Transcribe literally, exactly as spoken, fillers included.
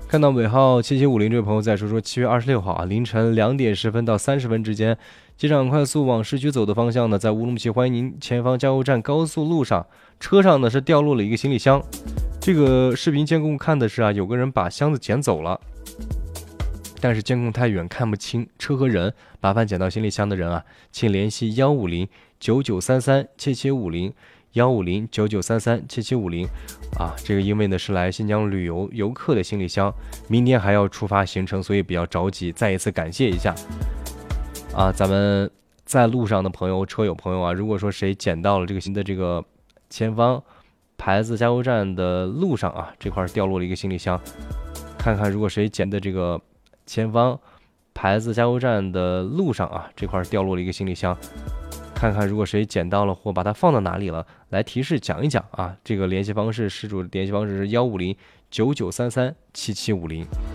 看到尾号七七五零这位朋友在说说，七月二十六号啊凌晨两点十分到三十分之间，机场快速往市区走的方向呢，在乌鲁木齐欢迎您前方加油站高速路上，车上呢是掉落了一个行李箱。这个视频监控看的是啊，有个人把箱子捡走了，但是监控太远看不清车和人，麻烦捡到行李箱的人啊，请联系幺五零九九三三七七五零。幺五零九九三三七七五零啊，这个因为呢是来新疆旅游游客的行李箱，明天还要出发行程，所以比较着急。再一次感谢一下啊，咱们在路上的朋友、车友朋友啊，如果说谁捡到了这个新的这个前方牌子加油站的路上啊，这块掉落了一个行李箱，看看如果谁捡的这个前方牌子加油站的路上啊，这块掉落了一个行李箱。看看如果谁捡到了或把它放到哪里了，来提示讲一讲啊。这个联系方式，失主联系方式是幺五零九九三三七七五零。